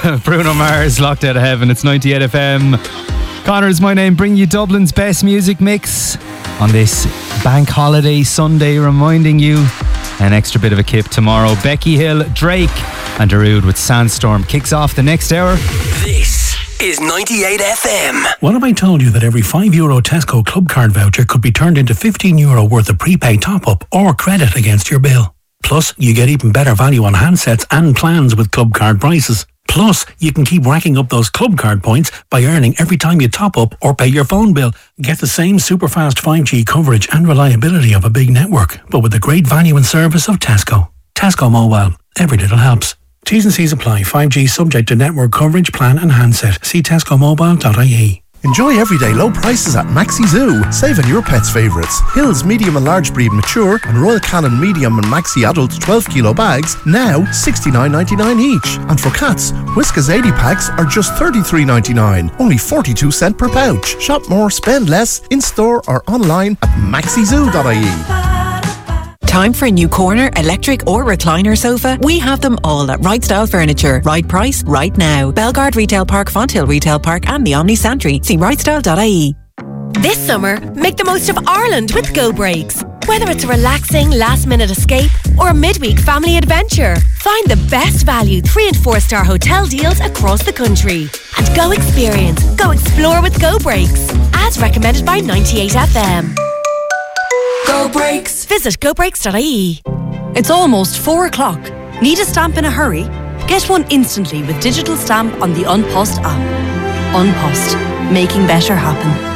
Bruno Mars, Locked Out of Heaven. It's 98 FM. Connor is my name, bringing you Dublin's best music mix on this bank holiday Sunday, reminding you an extra bit of a kip tomorrow. Becky Hill, Drake and Darude with Sandstorm kicks off the next hour. This is 98 FM. What if I told you that every €5 Tesco Club Card voucher could be turned into €15 worth of prepaid top-up or credit against your bill? Plus, you get even better value on handsets and plans with Club Card prices. Plus, you can keep racking up those Club Card points by earning every time you top up or pay your phone bill. Get the same super fast 5G coverage and reliability of a big network, but with the great value and service of Tesco. Tesco Mobile. Every little helps. T's and C's apply. 5G subject to network coverage, plan and handset. See tescomobile.ie. Enjoy everyday low prices at Maxi Zoo. Save on your pet's favourites. Hills medium and large breed mature and Royal Canin medium and Maxi adult 12 kilo bags now $69.99 each. And for cats, Whiskas 80 packs are just $33.99, only 42 cents per pouch. Shop more, spend less, in store or online at maxizoo.ie. Time for a new corner, electric or recliner sofa? We have them all at Right Style Furniture. Right price, right now. Belgard Retail Park, Fonthill Retail Park and the Omni Santry. See rightstyle.ie. This summer, make the most of Ireland with Go Breaks. Whether it's a relaxing last-minute escape or a midweek family adventure, find the best value 3- and 4-star hotel deals across the country. And go experience, go explore with Go Breaks. As recommended by 98FM. Go Breaks. Visit gobreaks.ie. It's almost 4 o'clock. Need a stamp in a hurry? Get one instantly with digital stamp on the Unpost app. Unpost. Making better happen.